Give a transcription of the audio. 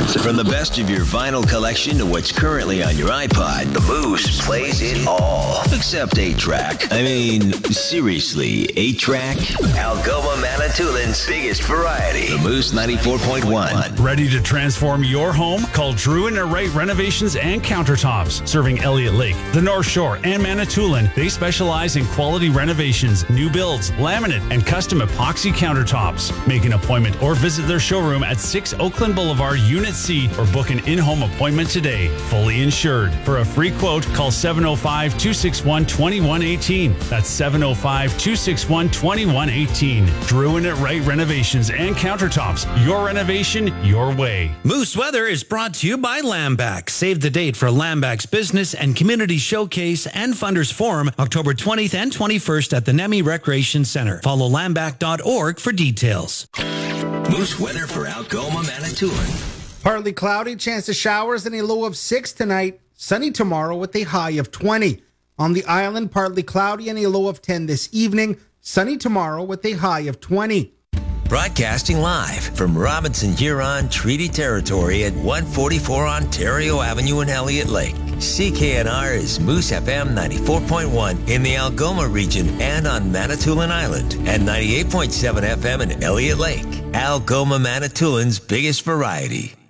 From the best of your vinyl collection to what's currently on your iPod, the Moose plays it all. Except 8-track. I mean, seriously, 8-track? Algoma Manitoulин's biggest variety. The Moose 94.1. Ready to transform your home? Call Drew and Wright Renovations and Countertops. Serving Elliott Lake, the North Shore, and Manitoulin. They specialize in quality renovations, new builds, laminate, and custom epoxy countertops. Make an appointment or visit their showroom at 6 Oakland Boulevard, Unit C, or book an in-home appointment today. Fully insured. For a free quote, call 705-261-2118. That's 705-261-2118. Drew and Wright Renovations and Countertops. Your renovation, your way. Moose Weather is brought to you by Lamback. Save the date for Lamback's Business and Community Showcase and Funders Forum, October 20th and 21st at the Nemi Recreation Center. Follow lamback.org for details. Moose weather for Algoma Manitoulin. Partly cloudy, chance of showers and a low of 6 tonight. Sunny tomorrow with a high of 20. On the island, partly cloudy and a low of 10 this evening. Sunny tomorrow with a high of 20. Broadcasting live from Robinson Huron Treaty Territory at 144 Ontario Avenue in Elliott Lake. CKNR is Moose FM 94.1 in the Algoma region and on Manitoulin Island, and 98.7 FM in Elliott Lake. Algoma Manitoulin's biggest variety.